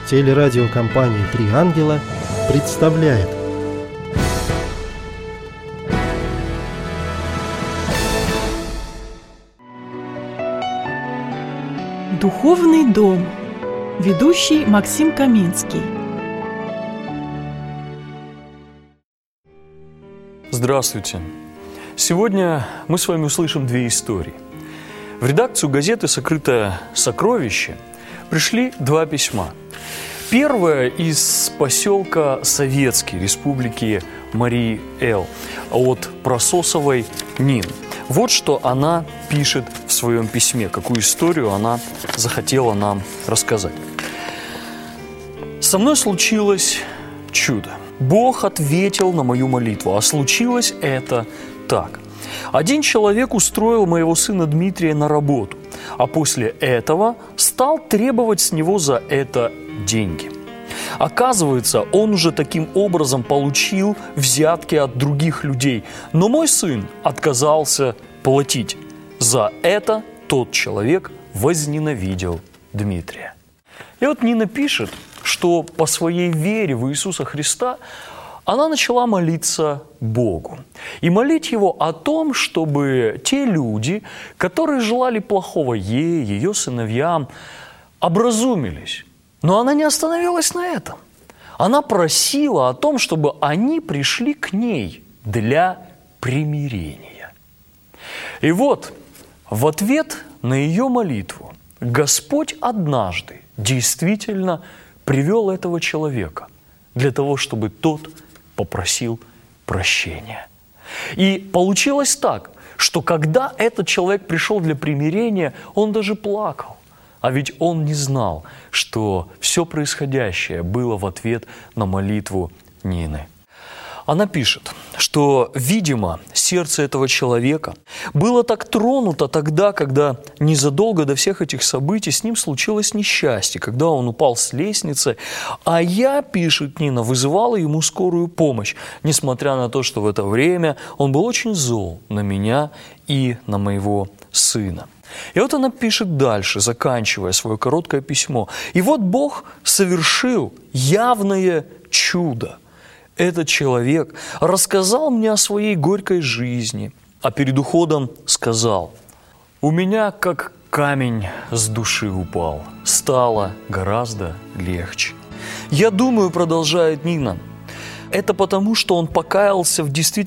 Телерадиокомпания «Три ангела» представляет. Духовный дом. Ведущий Максим Каминский. Здравствуйте! Сегодня мы с вами услышим две истории. В редакцию газеты «Сокрытое сокровище» пришли два письма. Первое из поселка Советский, республики Марий-Эл, от Прососовой Нины. Вот что она пишет в своем письме, какую историю она захотела нам рассказать. «Со мной случилось чудо. Бог ответил на мою молитву, а случилось это так. Один человек устроил моего сына Дмитрия на работу, а после этого стал требовать с него за это деньги. Оказывается, он уже таким образом получил взятки от других людей, но мой сын отказался платить. За это тот человек возненавидел Дмитрия». И вот Нина пишет, что по своей вере в Иисуса Христа она начала молиться Богу. И молить Его о том, чтобы те люди, которые желали плохого ей, ее сыновьям, образумились. Но она не остановилась на этом. Она просила о том, чтобы они пришли к ней для примирения. И вот в ответ на ее молитву Господь однажды действительно привел этого человека для того, чтобы тот попросил прощения. И получилось так, что когда этот человек пришел для примирения, он даже плакал. А ведь он не знал, что все происходящее было в ответ на молитву Нины. Она пишет, что, видимо, сердце этого человека было так тронуто тогда, когда незадолго до всех этих событий с ним случилось несчастье, когда он упал с лестницы, а я, пишет Нина, вызывала ему скорую помощь, несмотря на то, что в это время он был очень зол на меня и на моего сына. И вот она пишет дальше, заканчивая свое короткое письмо. «И вот Бог совершил явное чудо. Этот человек рассказал мне о своей горькой жизни, а перед уходом сказал: у меня как камень с души упал, стало гораздо легче. Я думаю, продолжает Нина, это потому, что он покаялся в действительности,